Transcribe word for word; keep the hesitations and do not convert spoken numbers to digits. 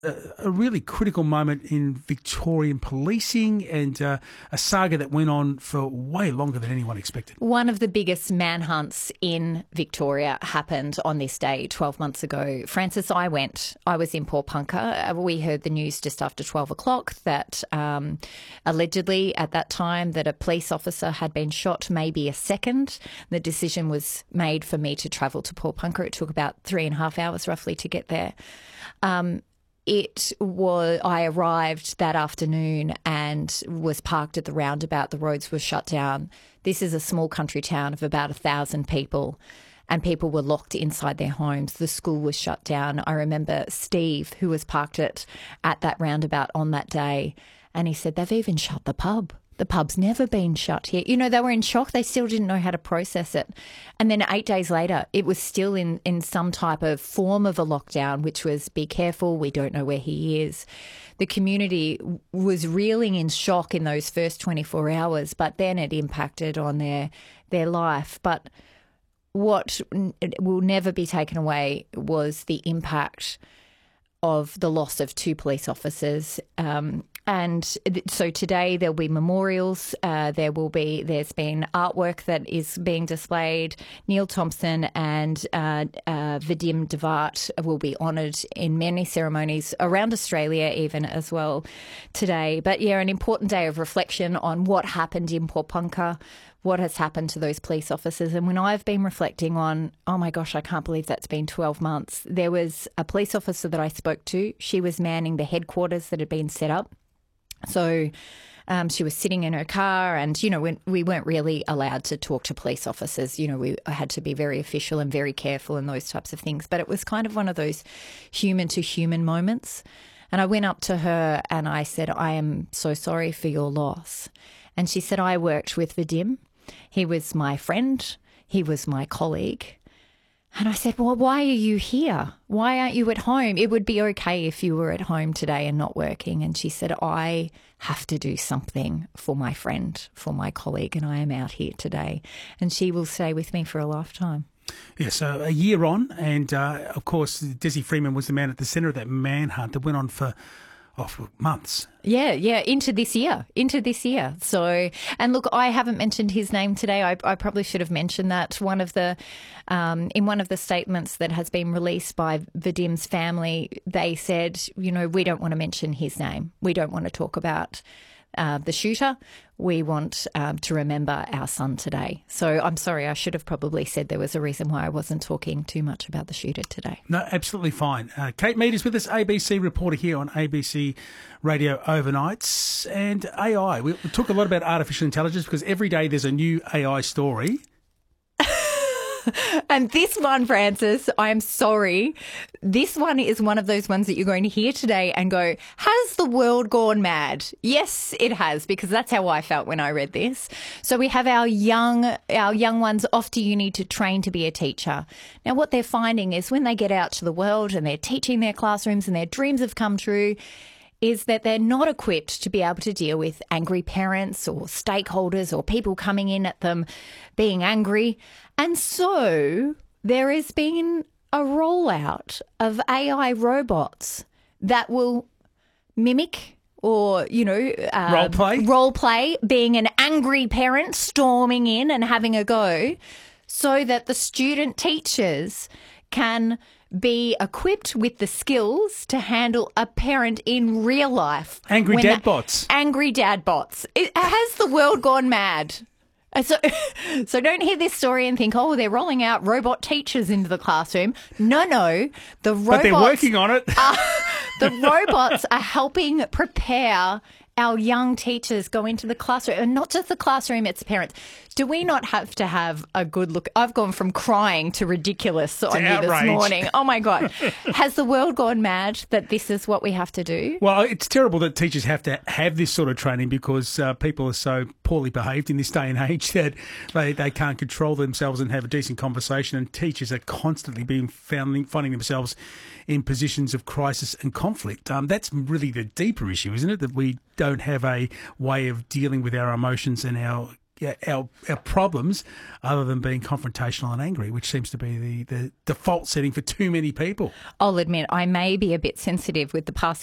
a, a really critical moment in Victorian policing and uh, a saga that went on for way longer than anyone expected. One of the biggest manhunts in Victoria happened on this day twelve months ago. Francis, I went. I was in Port Punker. We heard the news just after twelve o'clock that um, allegedly at that time that a police officer had been shot, maybe a second. The decision was made for me to travel to Port Punker. It took about three and a half hours roughly to get there. Um, It was, I arrived that afternoon and was parked at the roundabout. The roads were shut down. This is a small country town of about a thousand people, and people were locked inside their homes. The school was shut down. I remember Steve, who was parked at, at that roundabout on that day, and he said, they've even shut the pub. The pub's never been shut here. You know, they were in shock. They still didn't know how to process it. And then eight days later, it was still in, in some type of form of a lockdown, which was be careful, we don't know where he is. The community was reeling in shock in those first twenty-four hours, but then it impacted on their their life. But what will never be taken away was the impact of the loss of two police officers. Um, and so today there'll be memorials. Uh, there will be, there's been artwork that is being displayed. Neil Thompson and uh, uh, Vadim Devart will be honoured in many ceremonies around Australia even as well today. But yeah, an important day of reflection on what happened in Port Punker, what has happened to those police officers. And when I've been reflecting on, oh my gosh, I can't believe that's been twelve months. There was a police officer that I spoke to. She was manning the headquarters that had been set up. So um, she was sitting in her car and, you know, when, we weren't really allowed to talk to police officers. You know, we had to be very official and very careful and those types of things. But it was kind of one of those human to human moments. And I went up to her and I said, I am so sorry for your loss. And she said, I worked with Vadim. He was my friend. He was my colleague. And I said, well, why are you here? Why aren't you at home? It would be okay if you were at home today and not working. And she said, I have to do something for my friend, for my colleague, and I am out here today. And she will stay with me for a lifetime. Yeah, so a year on, and uh, of course, Desi Freeman was the man at the centre of that manhunt that went on for Oh, for months. Yeah, yeah, into this year, into this year. So, and look, I haven't mentioned his name today. I, I probably should have mentioned that. One of the, um, in one of the statements that has been released by Vadim's family, they said, you know, we don't want to mention his name. We don't want to talk about uh, the shooter. We want um, to remember our son today. So I'm sorry, I should have probably said there was a reason why I wasn't talking too much about the shooter today. No, absolutely fine. Uh, Kate Mead is with us, A B C reporter here on A B C Radio Overnights. And A I, we, we talk a lot about artificial intelligence because every day there's a new A I story. And this one, Francis, I'm sorry. This one is one of those ones that you're going to hear today and go, has the world gone mad? Yes, it has, because that's how I felt when I read this. So we have our young, our young ones off to uni to train to be a teacher. Now, what they're finding is when they get out to the world and they're teaching their classrooms and their dreams have come true, is that they're not equipped to be able to deal with angry parents or stakeholders or people coming in at them being angry. And so there has been a rollout of A I robots that will mimic or, you know, uh, role play. role play being an angry parent storming in and having a go so that the student teachers can be equipped with the skills to handle a parent in real life. Angry when dad that- bots. Angry dad bots. It, has the world gone mad? And So, so don't hear this story and think, oh, they're rolling out robot teachers into the classroom. No, no. The robots But they're working on it. are, the robots are helping prepare our young teachers go into the classroom, and not just the classroom, it's parents. Do we not have to have a good look? I've gone from crying to ridiculous on you outrage. this morning. Oh, my God. Has the world gone mad that this is what we have to do? Well, it's terrible that teachers have to have this sort of training because uh, people are so poorly behaved in this day and age that they, they can't control themselves and have a decent conversation, and teachers are constantly being found, finding themselves in positions of crisis and conflict. Um, that's really the deeper issue, isn't it, that we don't have a way of dealing with our emotions and our yeah, our our problems other than being confrontational and angry, which seems to be the, the default setting for too many people. I'll admit I may be a bit sensitive with the passing